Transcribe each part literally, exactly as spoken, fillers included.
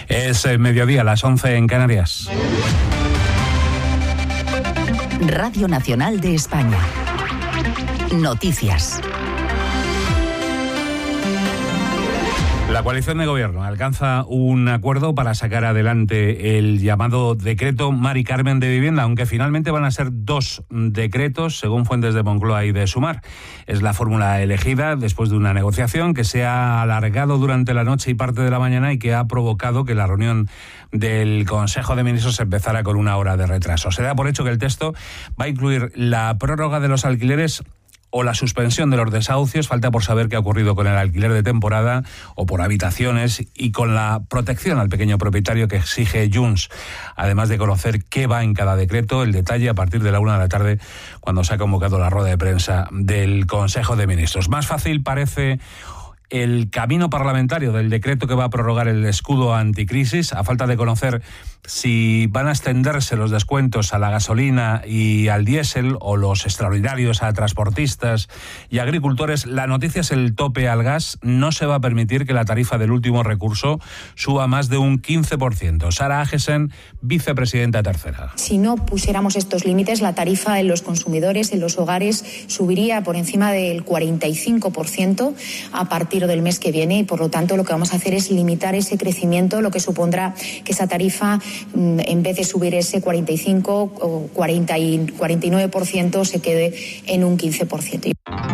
Es el mediodía, las once en Canarias. Radio Nacional de España. Noticias. La coalición de gobierno alcanza un acuerdo para sacar adelante el llamado decreto Mari Carmen de vivienda, aunque finalmente van a ser dos decretos, según fuentes de Moncloa y de Sumar. Es la fórmula elegida después de una negociación que se ha alargado durante la noche y parte de la mañana y que ha provocado que la reunión del Consejo de Ministros empezara con una hora de retraso. Se da por hecho que el texto va a incluir la prórroga de los alquileres o la suspensión de los desahucios. Falta por saber qué ha ocurrido con el alquiler de temporada o por habitaciones y con la protección al pequeño propietario que exige Junts, además de conocer qué va en cada decreto. El detalle a partir de la una de la tarde, cuando se ha convocado la rueda de prensa del Consejo de Ministros. Más fácil parece el camino parlamentario del decreto que va a prorrogar el escudo anticrisis, a falta de conocer si van a extenderse los descuentos a la gasolina y al diésel o los extraordinarios a transportistas y agricultores. La noticia es el tope al gas. No se va a permitir que la tarifa del último recurso suba más de un quince por ciento. Sara Agesen, vicepresidenta tercera. Si no pusiéramos estos límites, la tarifa en los consumidores, en los hogares, subiría por encima del cuarenta y cinco por ciento a partir del mes que viene y, por lo tanto, lo que vamos a hacer es limitar ese crecimiento, lo que supondrá que esa tarifa, en vez de subir ese cuarenta y cinco o cuarenta y cuarenta y nueve por ciento, se quede en un quince por ciento.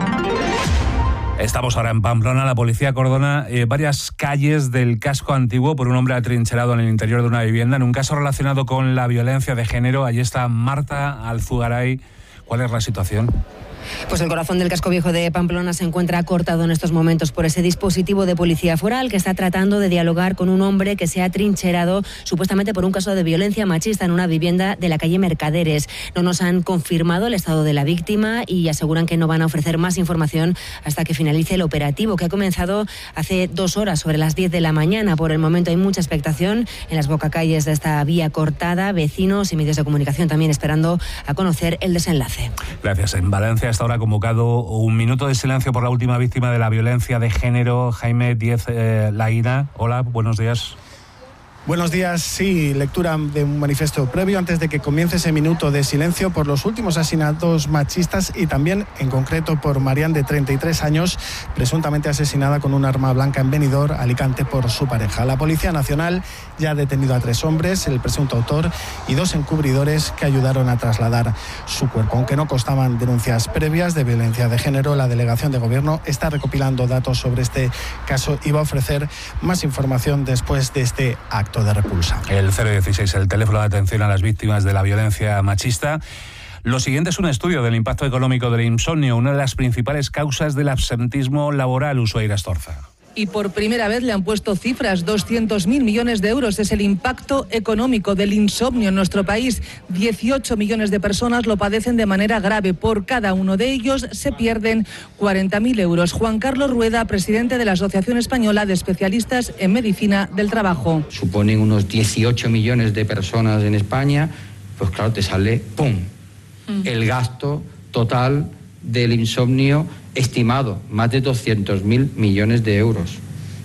Estamos ahora en Pamplona. La policía cordona eh, varias calles del casco antiguo por un hombre atrincherado en el interior de una vivienda en un caso relacionado con la violencia de género. Allí está Marta Alzugaray. ¿Cuál es la situación? Pues el corazón del casco viejo de Pamplona se encuentra cortado en estos momentos por ese dispositivo de policía foral que está tratando de dialogar con un hombre que se ha trincherado supuestamente por un caso de violencia machista en una vivienda de la calle Mercaderes. No nos han confirmado el estado de la víctima y aseguran que no van a ofrecer más información hasta que finalice el operativo, que ha comenzado hace dos horas, sobre las diez de la mañana. Por el momento hay mucha expectación en las bocacalles de esta vía cortada, vecinos y medios de comunicación también esperando a conocer el desenlace. Gracias. En Valencia hasta ahora convocado un minuto de silencio por la última víctima de la violencia de género, Jaime Díez eh, Laína. Hola, buenos días. Buenos días. Sí, lectura de un manifiesto previo antes de que comience ese minuto de silencio por los últimos asesinatos machistas y también, en concreto, por Marian, de treinta y tres años, presuntamente asesinada con un arma blanca en Benidorm, Alicante, por su pareja. La Policía Nacional ya ha detenido a tres hombres, el presunto autor y dos encubridores que ayudaron a trasladar su cuerpo. Aunque no constaban denuncias previas de violencia de género, la Delegación de Gobierno está recopilando datos sobre este caso y va a ofrecer más información después de este acto de repulsa. El cero dieciséis, el teléfono de atención a las víctimas de la violencia machista. Lo siguiente es un estudio del impacto económico del insomnio, una de las principales causas del absentismo laboral. Ushuaia Astorza. Y por primera vez le han puesto cifras, doscientos mil millones de euros es el impacto económico del insomnio en nuestro país. dieciocho millones de personas lo padecen de manera grave. Por cada uno de ellos se pierden cuarenta mil euros. Juan Carlos Rueda, presidente de la Asociación Española de Especialistas en Medicina del Trabajo. Suponen unos dieciocho millones de personas en España, pues claro, te sale ¡pum! Mm. El gasto total del insomnio estimado, más de doscientos mil millones de euros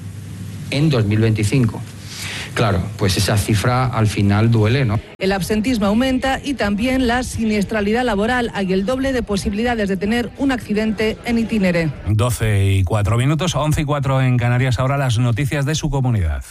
en dos mil veinticinco. Claro, pues esa cifra al final duele, ¿no? El absentismo aumenta y también la siniestralidad laboral. Hay el doble de posibilidades de tener un accidente en itinere. doce y cuatro minutos, once y cuatro en Canarias. Ahora las noticias de su comunidad.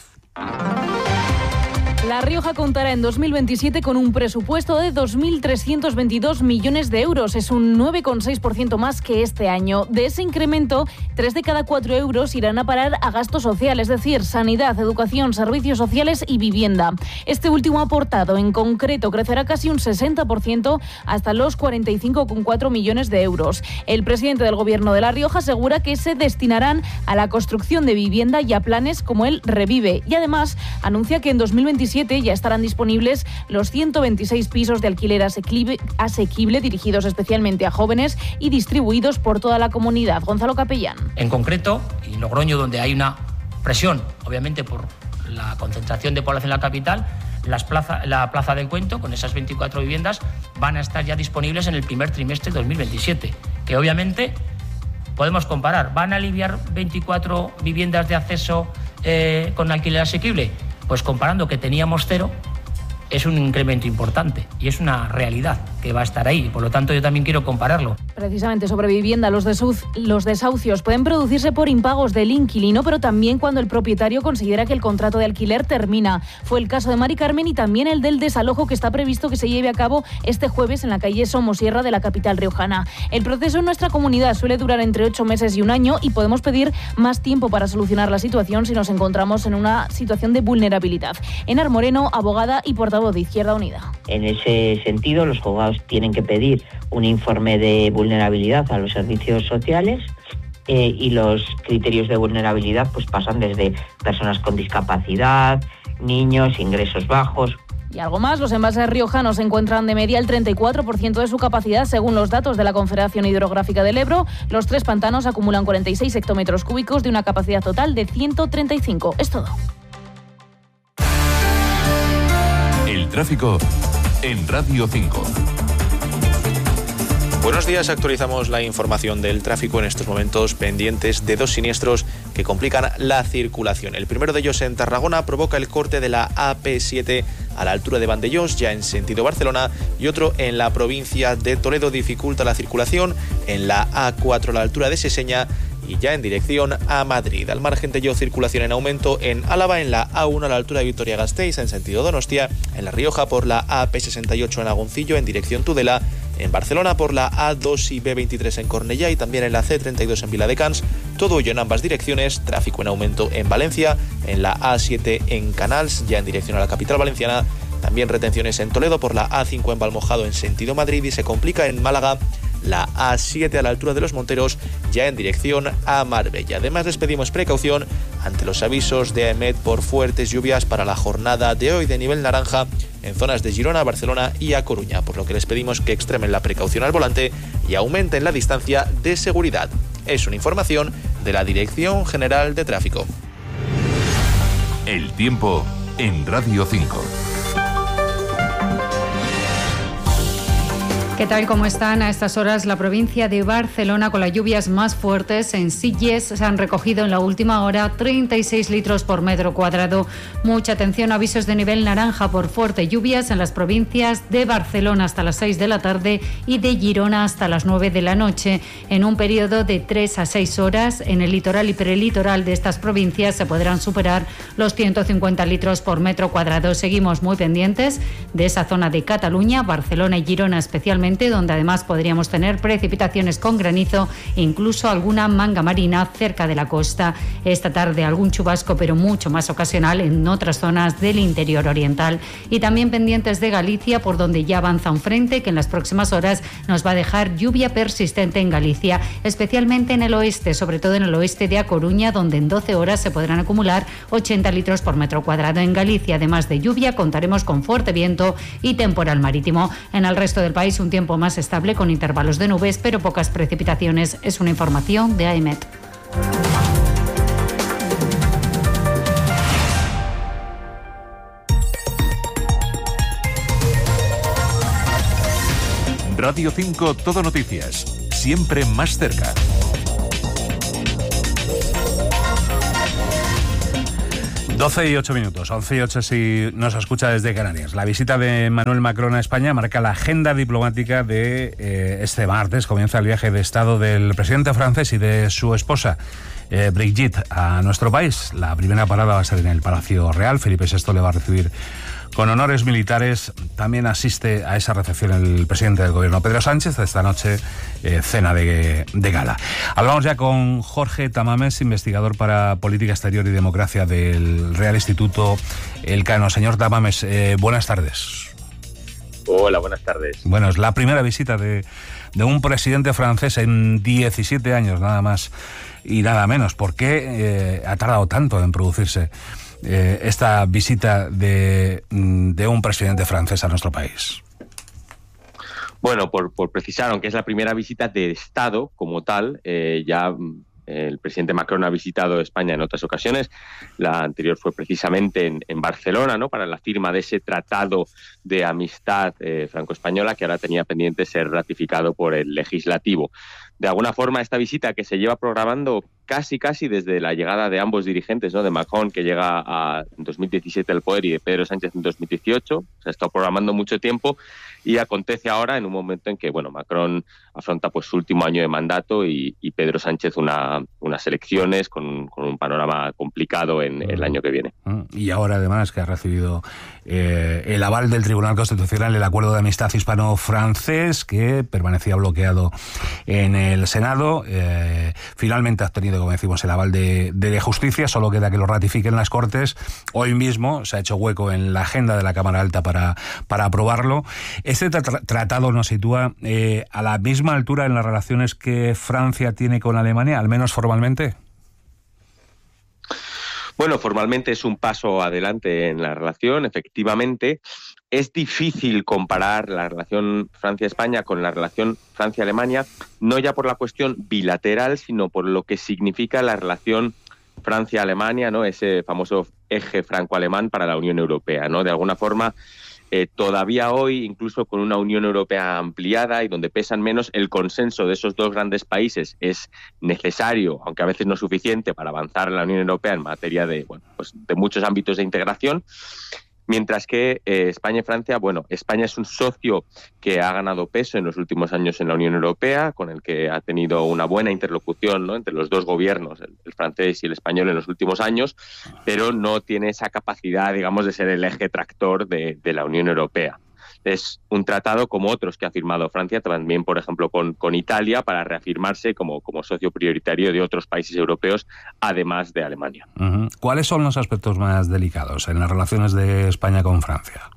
La Rioja contará en dos mil veintisiete con un presupuesto de dos mil trescientos veintidós millones de euros. Es un nueve coma seis por ciento más que este año. De ese incremento, tres de cada cuatro euros irán a parar a gasto social, es decir, sanidad, educación, servicios sociales y vivienda. Este último aportado, en concreto, crecerá casi un sesenta por ciento hasta los cuarenta y cinco coma cuatro millones de euros. El presidente del Gobierno de La Rioja asegura que se destinarán a la construcción de vivienda y a planes como el Revive. Y además anuncia que en dos mil veintisiete ya estarán disponibles los ciento veintiséis pisos de alquiler asequible, asequible dirigidos especialmente a jóvenes y distribuidos por toda la comunidad. Gonzalo Capellán. En concreto, en Logroño, donde hay una presión, obviamente por la concentración de población en la capital, las plaza, la Plaza del Cuento, con esas veinticuatro viviendas, van a estar ya disponibles en el primer trimestre de dos mil veintisiete, que obviamente podemos comparar. ¿Van a aliviar veinticuatro viviendas de acceso eh, con alquiler asequible? pues comparando que teníamos cero, es un incremento importante y es una realidad que va a estar ahí. Por lo tanto, yo también quiero compararlo. Precisamente sobre vivienda, los, desahuci- los desahucios pueden producirse por impagos del inquilino, pero también cuando el propietario considera que el contrato de alquiler termina. Fue el caso de Mari Carmen y también el del desalojo que está previsto que se lleve a cabo este jueves en la calle Somosierra de la capital riojana. El proceso en nuestra comunidad suele durar entre ocho meses y un año y podemos pedir más tiempo para solucionar la situación si nos encontramos en una situación de vulnerabilidad. Enar Moreno, abogada y portavoz de Izquierda Unida. En ese sentido, los juzgados tienen que pedir un informe de vulnerabilidad a los servicios sociales eh, y los criterios de vulnerabilidad pues pasan desde personas con discapacidad, niños, ingresos bajos. Y algo más, los embalses riojanos se encuentran de media el treinta y cuatro por ciento de su capacidad según los datos de la Confederación Hidrográfica del Ebro. Los tres pantanos acumulan cuarenta y seis hectómetros cúbicos de una capacidad total de ciento treinta y cinco. Es todo. El tráfico en Radio cinco. Buenos días, actualizamos la información del tráfico en estos momentos pendientes de dos siniestros que complican la circulación. El primero de ellos en Tarragona provoca el corte de la A P siete a la altura de Vandellós, ya en sentido Barcelona, y otro en la provincia de Toledo dificulta la circulación en la A cuatro a la altura de Seseña y ya en dirección a Madrid. Al margen de ello, circulación en aumento en Álava, en la A uno a la altura de Vitoria-Gasteiz, en sentido Donostia, en La Rioja por la A P sesenta y ocho en Agoncillo, en dirección Tudela, en Barcelona por la A dos y B veintitrés en Cornellá y también en la C treinta y dos en Viladecans. Todo ello en ambas direcciones. Tráfico en aumento en Valencia, en la A siete en Canals, ya en dirección a la capital valenciana. También retenciones en Toledo por la A cinco en Valmojado en sentido Madrid y se complica en Málaga la A siete a la altura de Los Monteros, ya en dirección a Marbella. Además, les pedimos precaución ante los avisos de AEMET por fuertes lluvias para la jornada de hoy de nivel naranja en zonas de Girona, Barcelona y A Coruña, por lo que les pedimos que extremen la precaución al volante y aumenten la distancia de seguridad. Es una información de la Dirección General de Tráfico. El tiempo en Radio cinco. ¿Qué tal? ¿Cómo están? A estas horas la provincia de Barcelona con las lluvias más fuertes. En Sitges se han recogido en la última hora treinta y seis litros por metro cuadrado. Mucha atención, avisos de nivel naranja por fuertes lluvias en las provincias de Barcelona hasta las seis de la tarde y de Girona hasta las nueve de la noche. En un periodo de tres a seis horas, en el litoral y prelitoral de estas provincias se podrán superar los ciento cincuenta litros por metro cuadrado. Seguimos muy pendientes de esa zona de Cataluña, Barcelona y Girona especialmente, donde además podríamos tener precipitaciones con granizo e incluso alguna manga marina cerca de la costa. Esta tarde algún chubasco, pero mucho más ocasional en otras zonas del interior oriental. Y también pendientes de Galicia, por donde ya avanza un frente que en las próximas horas nos va a dejar lluvia persistente en Galicia, especialmente en el oeste, sobre todo en el oeste de A Coruña, donde en doce horas se podrán acumular ochenta litros por metro cuadrado. En Galicia, además de lluvia, contaremos con fuerte viento y temporal marítimo. En el resto del país, un tiempo tiempo más estable con intervalos de nubes, pero pocas precipitaciones. Es una información de AEMET. Radio cinco Todo Noticias, siempre más cerca. doce y ocho minutos, once y ocho si nos escucha desde Canarias. La visita de Emmanuel Macron a España marca la agenda diplomática de eh, este martes. Comienza el viaje de Estado del presidente francés y de su esposa, eh, Brigitte, a nuestro país. La primera parada va a ser en el Palacio Real. Felipe sexto le va a recibir con honores militares. También asiste a esa recepción el presidente del gobierno, Pedro Sánchez. Esta noche, eh, cena de, de gala. Hablamos ya con Jorge Tamames, investigador para Política Exterior y Democracia del Real Instituto Elcano. Señor Tamames, eh, buenas tardes. Hola, buenas tardes. Bueno, es la primera visita de, de un presidente francés en diecisiete años, nada más y nada menos. ¿Por qué eh, ha tardado tanto en producirse Eh, esta visita de, de un presidente francés a nuestro país? Bueno, por, por precisar, aunque es la primera visita de Estado como tal, eh, ya eh, el presidente Macron ha visitado España en otras ocasiones. La anterior fue precisamente en, en Barcelona, ¿no?, para la firma de ese tratado de amistad eh, franco-española que ahora tenía pendiente ser ratificado por el legislativo. de alguna forma esta visita que se lleva programando casi casi desde la llegada de ambos dirigentes, ¿no? De Macron, que llega a, en dos mil diecisiete al poder, y de Pedro Sánchez en dos mil dieciocho, se ha estado programando mucho tiempo y acontece ahora en un momento en que, bueno, Macron afronta pues su último año de mandato y, y Pedro Sánchez una, unas elecciones con, con un panorama complicado en, en el año que viene. Y ahora además que ha recibido eh, el aval del Tribunal Constitucional el acuerdo de amistad hispano-francés que permanecía bloqueado en el Senado, eh, finalmente ha obtenido, como decimos, el aval de, de justicia, solo queda que lo ratifiquen las Cortes. Hoy mismo se ha hecho hueco en la agenda de la Cámara Alta para, para aprobarlo. Este tra- tratado nos sitúa eh, a la misma altura en las relaciones que Francia tiene con Alemania, al menos formalmente. Bueno, formalmente es un paso adelante en la relación, efectivamente. Es difícil comparar la relación Francia-España con la relación Francia-Alemania, no ya por la cuestión bilateral, sino por lo que significa la relación Francia-Alemania, ¿no? Ese famoso eje franco-alemán para la Unión Europea, ¿no? De alguna forma, eh, todavía hoy, incluso con una Unión Europea ampliada y donde pesan menos, el consenso de esos dos grandes países es necesario, aunque a veces no suficiente, para avanzar en la Unión Europea en materia de, bueno, pues de muchos ámbitos de integración. Mientras que eh, España y Francia, bueno, España es un socio que ha ganado peso en los últimos años en la Unión Europea, con el que ha tenido una buena interlocución, ¿no?, entre los dos gobiernos, el, el francés y el español, en los últimos años, pero no tiene esa capacidad, digamos, de ser el eje tractor de, de la Unión Europea. Es un tratado como otros que ha firmado Francia, también, por ejemplo, con, con Italia, para reafirmarse como, como socio prioritario de otros países europeos, además de Alemania. Uh-huh. ¿Cuáles son los aspectos más delicados en las relaciones de España con Francia?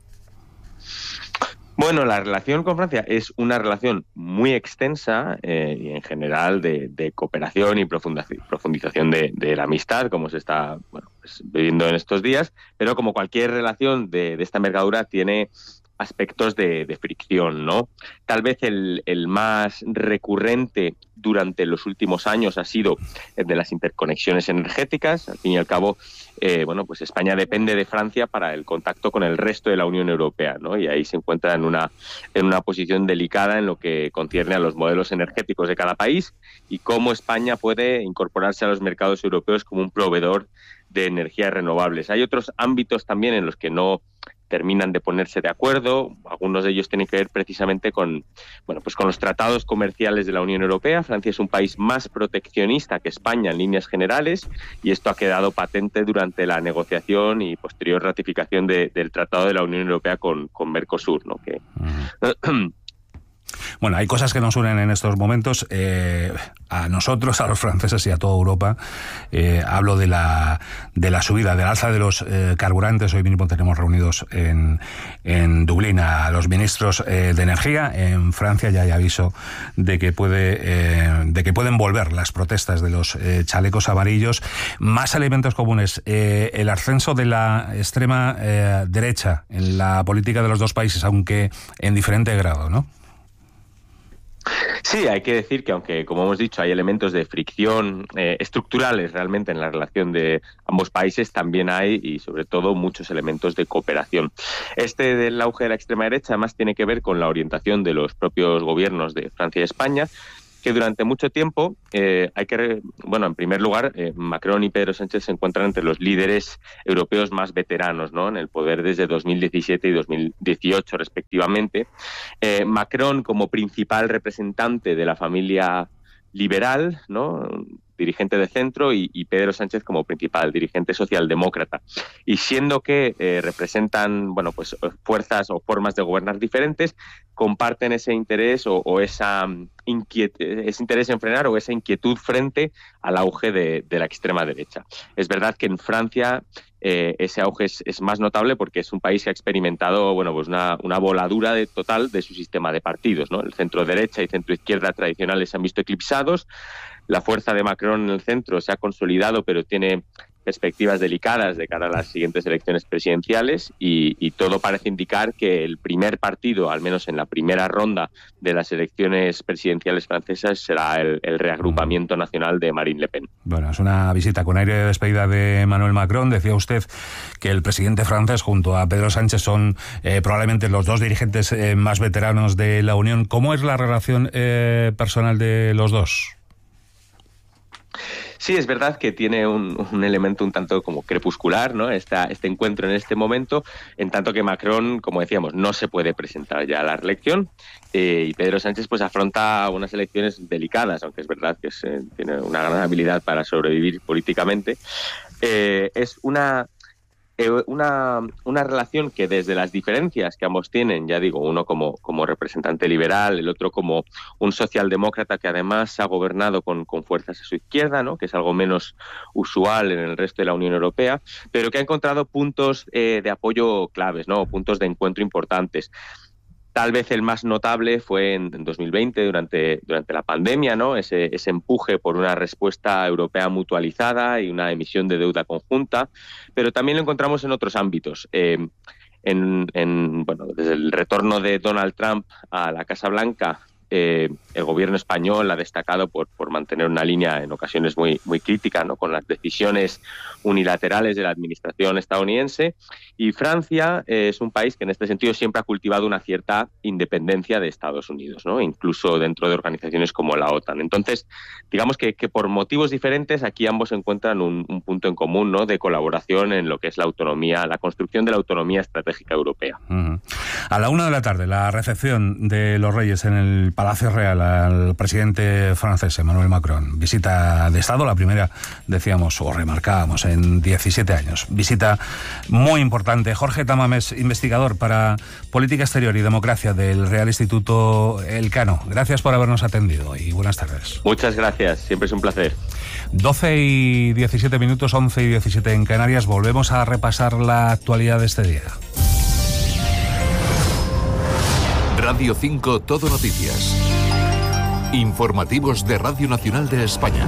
Bueno, la relación con Francia es una relación muy extensa eh, y en general de, de cooperación y profundización de, de la amistad, como se está bueno, pues, viviendo en estos días, pero como cualquier relación de, de esta envergadura tiene aspectos de, de fricción, ¿no? Tal vez el, el más recurrente durante los últimos años ha sido el de las interconexiones energéticas. Al fin y al cabo, eh, bueno, pues España depende de Francia para el contacto con el resto de la Unión Europea, ¿no? Y ahí se encuentra en una, en una posición delicada en lo que concierne a los modelos energéticos de cada país y cómo España puede incorporarse a los mercados europeos como un proveedor de energías renovables. Hay otros ámbitos también en los que no terminan de ponerse de acuerdo. Algunos de ellos tienen que ver precisamente con, bueno, pues con los tratados comerciales de la Unión Europea. Francia es un país más proteccionista que España en líneas generales y esto ha quedado patente durante la negociación y posterior ratificación de, del Tratado de la Unión Europea con, con Mercosur, ¿no? Que uh-huh. Bueno, hay cosas que nos unen en estos momentos, eh, a nosotros, a los franceses y a toda Europa. Eh, hablo de la de la subida, del alza de los eh, carburantes. Hoy mismo tenemos reunidos en, en Dublín a los ministros eh, de energía. En Francia ya hay aviso de que puede eh, de que pueden volver las protestas de los eh, chalecos amarillos. Más elementos comunes. Eh, el ascenso de la extrema eh, derecha en la política de los dos países, aunque en diferente grado, ¿no? Sí, hay que decir que aunque, como hemos dicho, hay elementos de fricción eh, estructurales realmente en la relación de ambos países, también hay, y sobre todo, muchos elementos de cooperación. Este del auge de la extrema derecha además tiene que ver con la orientación de los propios gobiernos de Francia y España, que durante mucho tiempo, eh, hay que, bueno, en primer lugar, eh, Macron y Pedro Sánchez se encuentran entre los líderes europeos más veteranos, ¿no?, en el poder desde dos mil diecisiete y dos mil dieciocho, respectivamente. Eh, Macron como principal representante de la familia liberal, ¿no?, dirigente de centro, y, y Pedro Sánchez como principal dirigente socialdemócrata. Y siendo que eh, representan, bueno, pues fuerzas o formas de gobernar diferentes, comparten ese interés o, o esa inquiet- ese interés en frenar o esa inquietud frente al auge de, de la extrema derecha. Es verdad que en Francia eh, ese auge es, es más notable porque es un país que ha experimentado, bueno, pues una, una voladura de, total de su sistema de partidos, ¿no? El centro derecha y centro izquierda tradicionales se han visto eclipsados. La fuerza de Macron en el centro se ha consolidado, pero tiene perspectivas delicadas de cara a las siguientes elecciones presidenciales y, y todo parece indicar que el primer partido, al menos en la primera ronda de las elecciones presidenciales francesas, será el, el reagrupamiento nacional de Marine Le Pen. Bueno, es una visita con aire de despedida de Emmanuel Macron. Decía usted que el presidente francés junto a Pedro Sánchez son eh, probablemente los dos dirigentes eh, más veteranos de la Unión. ¿Cómo es la relación eh, personal de los dos? Sí, es verdad que tiene un, un elemento un tanto como crepuscular, ¿no? Esta, este encuentro en este momento, en tanto que Macron, como decíamos, no se puede presentar ya a la reelección eh, y Pedro Sánchez pues afronta unas elecciones delicadas, aunque es verdad que es, eh, tiene una gran habilidad para sobrevivir políticamente. Eh, es una... Una, una relación que desde las diferencias que ambos tienen, ya digo, uno como, como representante liberal, el otro como un socialdemócrata que además ha gobernado con, con fuerzas a su izquierda, ¿no? Que es algo menos usual en el resto de la Unión Europea, pero que ha encontrado puntos eh, de apoyo claves, ¿no? Puntos de encuentro importantes. Tal vez el más notable fue en, en dos mil veinte, durante, durante la pandemia, ¿no? Ese, ese empuje por una respuesta europea mutualizada y una emisión de deuda conjunta, pero también lo encontramos en otros ámbitos. Eh, en, en, bueno, desde el retorno de Donald Trump a la Casa Blanca, eh, el gobierno español ha destacado por, por mantener una línea en ocasiones muy, muy crítica, ¿no? Con las decisiones unilaterales de la administración estadounidense. Y Francia eh, es un país que en este sentido siempre ha cultivado una cierta independencia de Estados Unidos, ¿no? Incluso dentro de organizaciones como la OTAN. Entonces, digamos que, que por motivos diferentes aquí ambos encuentran un, un punto en común, ¿no? De colaboración en lo que es la autonomía, la construcción de la autonomía estratégica europea. Uh-huh. A la una de la tarde, la recepción de los Reyes en el Palacio Real al presidente francés Emmanuel Macron. Visita de Estado, la primera, decíamos, o remarcábamos, en diecisiete años. Visita muy importante. Jorge Tamames, investigador para Política Exterior y Democracia del Real Instituto Elcano. Gracias por habernos atendido y buenas tardes. Muchas gracias, siempre es un placer. doce y diecisiete minutos, once y diecisiete en Canarias. Volvemos a repasar la actualidad de este día. Radio cinco Todo Noticias. Informativos de Radio Nacional de España.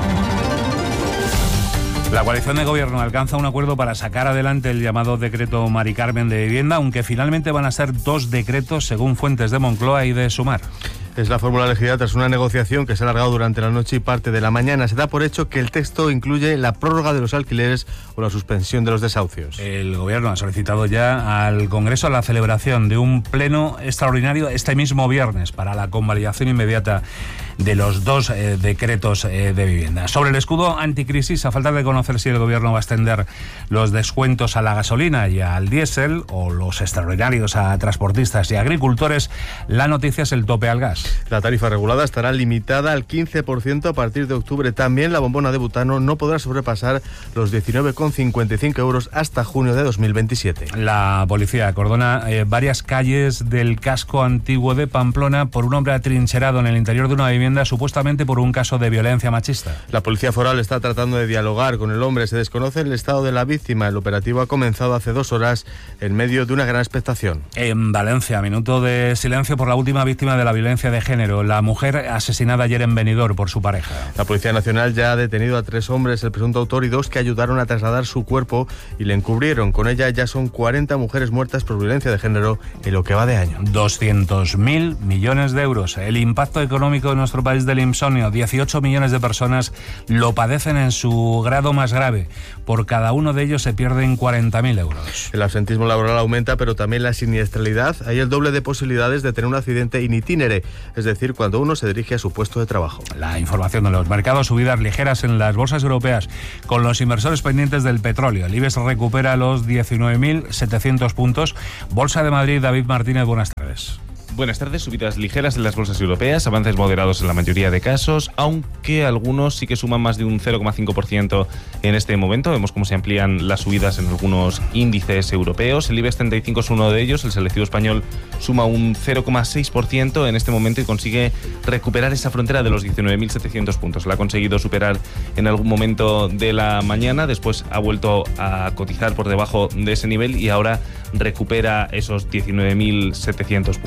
La coalición de gobierno alcanza un acuerdo para sacar adelante el llamado decreto Mari Carmen de vivienda, aunque finalmente van a ser dos decretos según fuentes de Moncloa y de Sumar. Es la fórmula elegida tras una negociación que se ha alargado durante la noche y parte de la mañana. Se da por hecho que el texto incluye la prórroga de los alquileres o la suspensión de los desahucios. El gobierno ha solicitado ya al Congreso la celebración de un pleno extraordinario este mismo viernes para la convalidación inmediata de los dos eh, decretos eh, de vivienda. Sobre el escudo anticrisis, a falta de conocer si el gobierno va a extender los descuentos a la gasolina y al diésel o los extraordinarios a transportistas y agricultores, la noticia es el tope al gas. La tarifa regulada estará limitada al quince por ciento a partir de octubre. También la bombona de butano no podrá sobrepasar los diecinueve con cincuenta y cinco euros hasta junio de dos mil veintisiete. La policía acordona eh, varias calles del casco antiguo de Pamplona por un hombre atrincherado en el interior de una vivienda, supuestamente por un caso de violencia machista. La policía foral está tratando de dialogar con el hombre. Se desconoce el estado de la víctima. El operativo ha comenzado hace dos horas en medio de una gran expectación. En Valencia, minuto de silencio por la última víctima de la violencia de género, la mujer asesinada ayer en Benidorm por su pareja. La Policía Nacional ya ha detenido a tres hombres, el presunto autor y dos que ayudaron a trasladar su cuerpo y le encubrieron. Con ella ya son cuarenta mujeres muertas por violencia de género en lo que va de año. doscientos mil millones de euros. El impacto económico de nuestro país del insomnio, dieciocho millones de personas lo padecen en su grado más grave. Por cada uno de ellos se pierden cuarenta mil euros. El absentismo laboral aumenta, pero también la siniestralidad. Hay el doble de posibilidades de tener un accidente in itinere, es decir, cuando uno se dirige a su puesto de trabajo. La información de los mercados, subidas ligeras en las bolsas europeas con los inversores pendientes del petróleo. El IBEX recupera los diecinueve mil setecientos puntos. Bolsa de Madrid, David Martínez, buenas tardes. Buenas tardes, subidas ligeras en las bolsas europeas, avances moderados en la mayoría de casos, aunque algunos sí que suman más de un cero coma cinco por ciento en este momento. Vemos cómo se amplían las subidas en algunos índices europeos. El IBEX treinta y cinco es uno de ellos, el selectivo español suma un cero coma seis por ciento en este momento y consigue recuperar esa frontera de los diecinueve mil setecientos puntos. La ha conseguido superar en algún momento de la mañana, después ha vuelto a cotizar por debajo de ese nivel y ahora recupera esos diecinueve mil setecientos puntos. Entre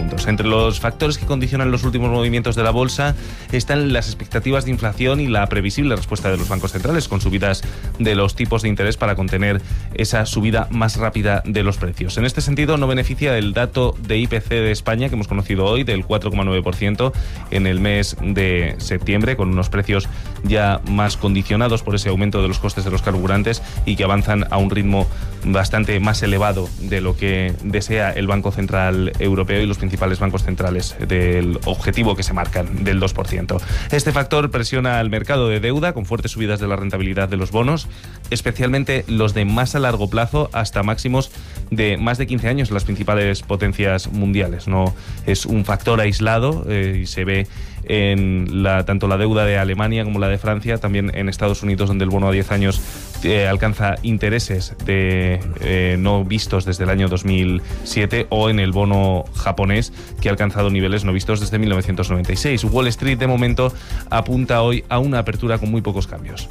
Entre los factores que condicionan los últimos movimientos de la bolsa están las expectativas de inflación y la previsible respuesta de los bancos centrales con subidas de los tipos de interés para contener esa subida más rápida de los precios. En este sentido, no beneficia el dato de I P C de España que hemos conocido hoy del cuatro coma nueve por ciento en el mes de septiembre, con unos precios ya más condicionados por ese aumento de los costes de los carburantes y que avanzan a un ritmo bastante más elevado de lo que desea el Banco Central Europeo y los principales bancos centrales del objetivo que se marcan del dos por ciento. Este factor presiona al mercado de deuda con fuertes subidas de la rentabilidad de los bonos, especialmente los de más a largo plazo hasta máximos de más de quince años en las principales potencias mundiales. No es un factor aislado eh, y se ve en la, tanto la deuda de Alemania como la de Francia, también en Estados Unidos, donde el bono a diez años eh, alcanza intereses de eh, no vistos desde el año dos mil siete, o en el bono japonés, que ha alcanzado niveles no vistos desde mil novecientos noventa y seis. Wall Street, de momento, apunta hoy a una apertura con muy pocos cambios.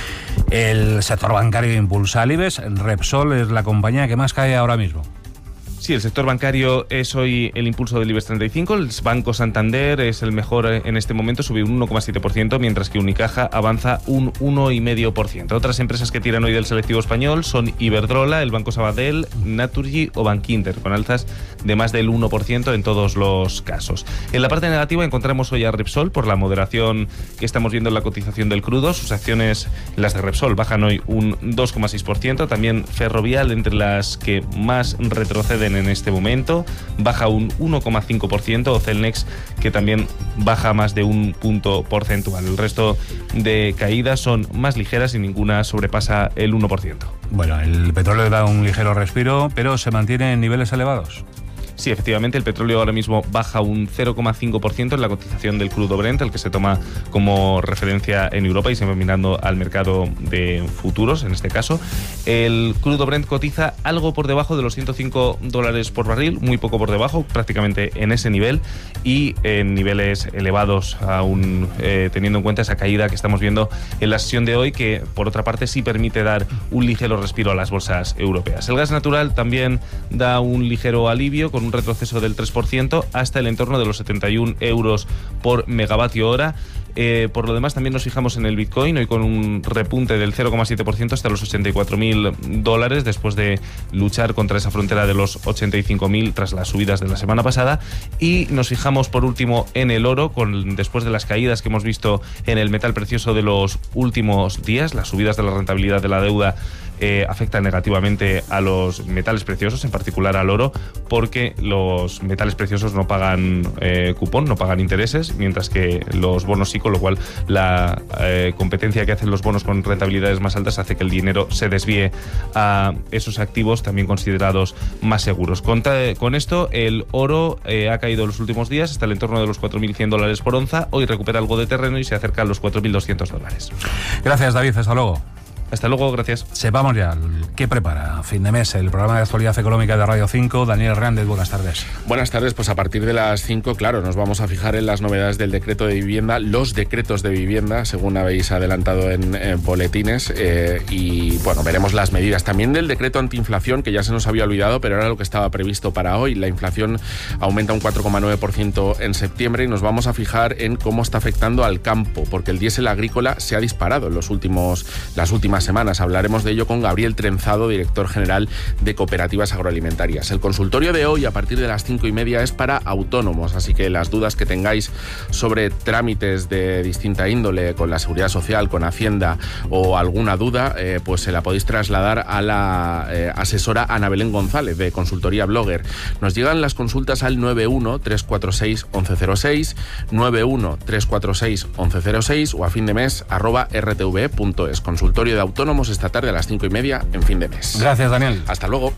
El sector bancario impulsa al IBEX. Repsol es la compañía que más cae ahora mismo. Sí, el sector bancario es hoy el impulso del IBEX treinta y cinco. El Banco Santander es el mejor en este momento, sube un uno coma siete por ciento, mientras que Unicaja avanza un uno coma cinco por ciento. Otras empresas que tiran hoy del selectivo español son Iberdrola, el Banco Sabadell, Naturgy o Bankinter, con alzas de más del uno por ciento en todos los casos. En la parte negativa encontramos hoy a Repsol por la moderación que estamos viendo en la cotización del crudo. Sus acciones, las de Repsol, bajan hoy un dos coma seis por ciento. También Ferrovial, entre las que más retroceden en este momento, baja un uno coma cinco por ciento, o Celnex, que también baja más de un punto porcentual. El resto de caídas son más ligeras y ninguna sobrepasa el uno por ciento. Bueno, el petróleo da un ligero respiro, pero se mantiene en niveles elevados. Sí, efectivamente, el petróleo ahora mismo baja un cero coma cinco por ciento en la cotización del crudo Brent, el que se toma como referencia en Europa y siempre mirando al mercado de futuros, en este caso. El crudo Brent cotiza algo por debajo de los ciento cinco dólares por barril, muy poco por debajo, prácticamente en ese nivel, y en niveles elevados aún, eh, teniendo en cuenta esa caída que estamos viendo en la sesión de hoy, que por otra parte sí permite dar un ligero respiro a las bolsas europeas. El gas natural también da un ligero alivio, con un retroceso del tres por ciento hasta el entorno de los setenta y un euros por megavatio hora. Eh, por lo demás, también nos fijamos en el Bitcoin, hoy con un repunte del cero coma siete por ciento hasta los ochenta y cuatro mil dólares, después de luchar contra esa frontera de los ochenta y cinco mil tras las subidas de la semana pasada. Y nos fijamos por último en el oro, con, después de las caídas que hemos visto en el metal precioso de los últimos días, las subidas de la rentabilidad de la deuda Eh, afecta negativamente a los metales preciosos, en particular al oro, porque los metales preciosos no pagan eh, cupón, no pagan intereses, mientras que los bonos sí, con lo cual la eh, competencia que hacen los bonos con rentabilidades más altas hace que el dinero se desvíe a esos activos también considerados más seguros. Con, con esto, el oro eh, ha caído en los últimos días hasta el entorno de los cuatro mil cien dólares por onza, hoy recupera algo de terreno y se acerca a los cuatro mil doscientos dólares. Gracias, David, hasta luego. Hasta luego, gracias. Sepamos ya qué prepara fin de mes el programa de actualidad económica de Radio cinco. Daniel Hernández, buenas tardes. Buenas tardes, pues a partir de las cinco, claro, nos vamos a fijar en las novedades del decreto de vivienda, los decretos de vivienda, según habéis adelantado en, en boletines, eh, y bueno, veremos las medidas también del decreto antiinflación, que ya se nos había olvidado, pero era lo que estaba previsto para hoy. La inflación aumenta un cuatro coma nueve por ciento en septiembre y nos vamos a fijar en cómo está afectando al campo, porque el diésel agrícola se ha disparado en los últimos, las últimas semanas. Hablaremos de ello con Gabriel Trenzado, director general de Cooperativas Agroalimentarias. El consultorio de hoy, a partir de las cinco y media, es para autónomos, así que las dudas que tengáis sobre trámites de distinta índole con la Seguridad Social, con Hacienda, o alguna duda, eh, pues se la podéis trasladar a la eh, asesora Ana Belén González, de Consultoría Blogger. Nos llegan las consultas al nueve uno tres cuatro seis once cero seis, nueve uno tres cuatro seis once cero seis o a fin de mes arroba r t v punto es. Consultorio de autónomos esta tarde a las cinco y media en fin de mes. Gracias, Daniel. Hasta luego.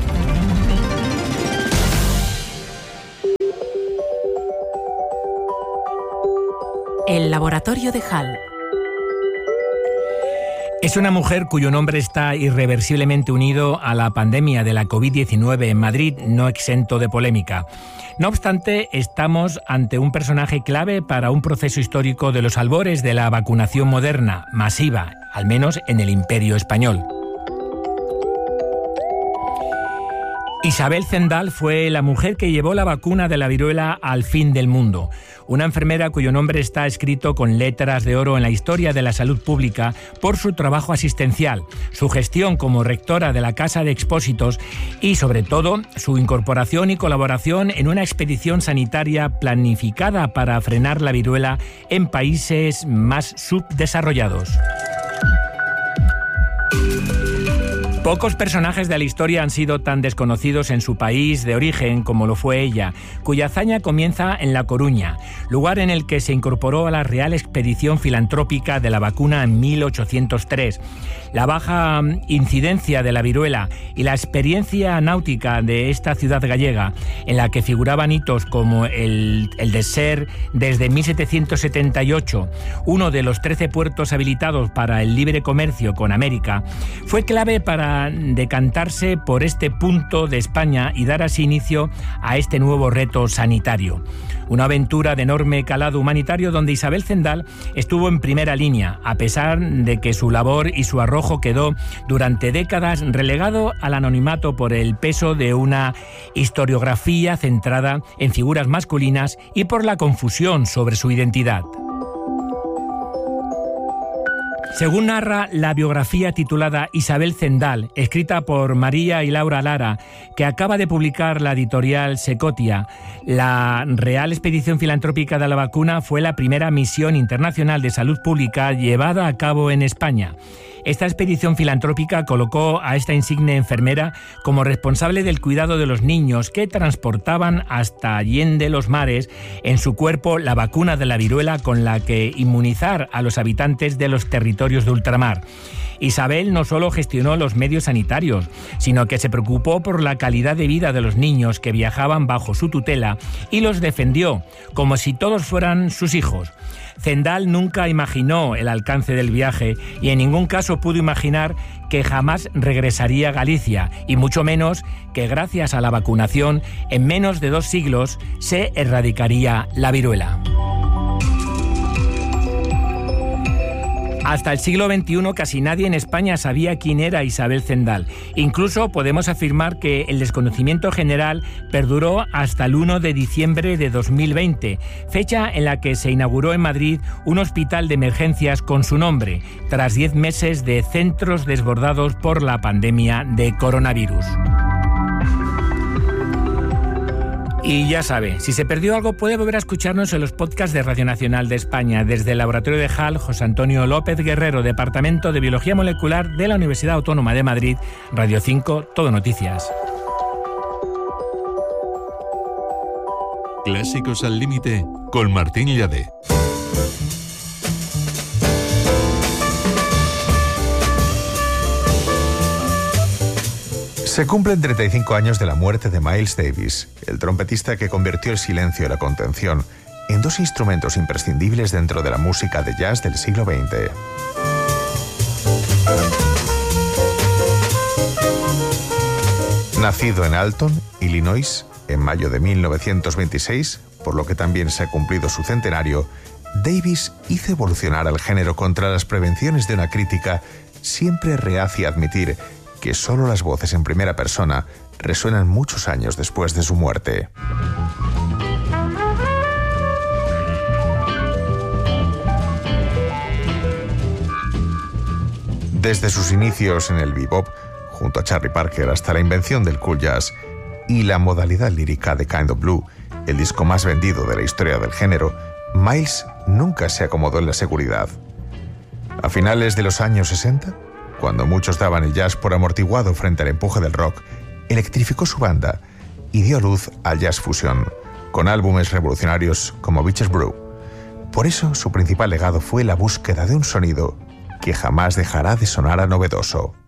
El laboratorio de Hall. Es una mujer cuyo nombre está irreversiblemente unido a la pandemia de la covid diecinueve en Madrid, no exento de polémica. No obstante, estamos ante un personaje clave para un proceso histórico de los albores de la vacunación moderna, masiva, al menos en el Imperio Español. Isabel Zendal fue la mujer que llevó la vacuna de la viruela al fin del mundo. Una enfermera cuyo nombre está escrito con letras de oro en la historia de la salud pública por su trabajo asistencial, su gestión como rectora de la Casa de Expósitos y, sobre todo, su incorporación y colaboración en una expedición sanitaria planificada para frenar la viruela en países más subdesarrollados. Pocos personajes de la historia han sido tan desconocidos en su país de origen como lo fue ella, cuya hazaña comienza en La Coruña, lugar en el que se incorporó a la Real Expedición Filantrópica de la Vacuna en mil ochocientos tres. La baja incidencia de la viruela y la experiencia náutica de esta ciudad gallega, en la que figuraban hitos como el, el de ser desde mil setecientos setenta y ocho uno de los trece puertos habilitados para el libre comercio con América, fue clave para decantarse por este punto de España y dar así inicio a este nuevo reto sanitario. Una aventura de enorme calado humanitario donde Isabel Zendal estuvo en primera línea, a pesar de que su labor y su arrojo quedó durante décadas relegado al anonimato por el peso de una historiografía centrada en figuras masculinas y por la confusión sobre su identidad. Según narra la biografía titulada Isabel Zendal, escrita por María y Laura Lara, que acaba de publicar la editorial Secotia, la Real Expedición Filantrópica de la Vacuna fue la primera misión internacional de salud pública llevada a cabo en España. Esta expedición filantrópica colocó a esta insigne enfermera como responsable del cuidado de los niños que transportaban hasta allende los mares en su cuerpo la vacuna de la viruela con la que inmunizar a los habitantes de los territorios de ultramar. Isabel no solo gestionó los medios sanitarios, sino que se preocupó por la calidad de vida de los niños que viajaban bajo su tutela y los defendió como si todos fueran sus hijos. Zendal nunca imaginó el alcance del viaje y en ningún caso pudo imaginar que jamás regresaría a Galicia y mucho menos que gracias a la vacunación en menos de dos siglos se erradicaría la viruela. Hasta el siglo veintiuno casi nadie en España sabía quién era Isabel Zendal. Incluso podemos afirmar que el desconocimiento general perduró hasta el uno de diciembre de dos mil veinte, fecha en la que se inauguró en Madrid un hospital de emergencias con su nombre, tras diez meses de centros desbordados por la pandemia de coronavirus. Y ya sabe, si se perdió algo puede volver a escucharnos en los podcasts de Radio Nacional de España. Desde el Laboratorio de H A L, José Antonio López Guerrero, Departamento de Biología Molecular de la Universidad Autónoma de Madrid, Radio cinco, Todo Noticias. Clásicos al límite con Martín Llade. Se cumplen treinta y cinco años de la muerte de Miles Davis, el trompetista que convirtió el silencio y la contención en dos instrumentos imprescindibles dentro de la música de jazz del siglo veinte. Nacido en Alton, Illinois, en mayo de mil novecientos veintiséis, por lo que también se ha cumplido su centenario, Davis hizo evolucionar al género contra las prevenciones de una crítica siempre reacia a admitir que solo las voces en primera persona resuenan muchos años después de su muerte. Desde sus inicios en el bebop, junto a Charlie Parker, hasta la invención del cool jazz y la modalidad lírica de Kind of Blue, el disco más vendido de la historia del género, Miles nunca se acomodó en la seguridad. A finales de los años sesenta, cuando muchos daban el jazz por amortiguado frente al empuje del rock, electrificó su banda y dio luz al jazz fusión, con álbumes revolucionarios como Beaches Brew. Por eso, su principal legado fue la búsqueda de un sonido que jamás dejará de sonar a novedoso.